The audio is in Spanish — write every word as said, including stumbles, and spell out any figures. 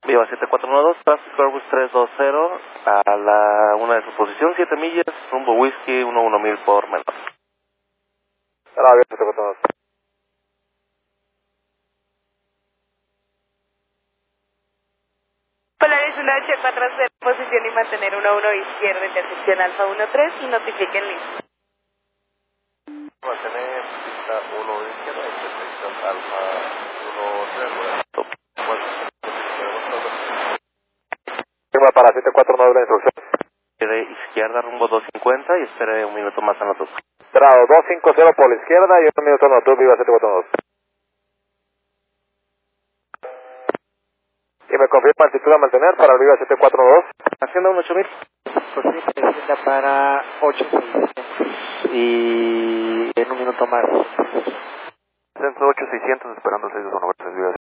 Viva siete cuatro uno dos, Traffic Airbus tres dos cero, a la una de su posición, siete millas, rumbo whisky, uno uno mil por menor. Bravo, siete cuatro uno dos. Polaris uno ocho cuatro cero, posición y mantener uno uno izquierda, intersección Alfa uno tres y notifiquen listo. Mantener pista uno izquierda, intersección Alfa uno tres. Firma para siete cuatro uno dos la instrucción. De izquierda, rumbo dos cincuenta y espere un minuto más en la tuca. Bravo, dos cinco cero por la izquierda y un minuto en la tuca, Viva siete cuatro uno dos. Y me confirma altitud a mantener para el Viva siete cuatro uno dos. Hacienda un ocho mil. Posición para ocho seiscientos y en un minuto más. Centro ocho seiscientos esperando el seis dos uno, gracias, Viva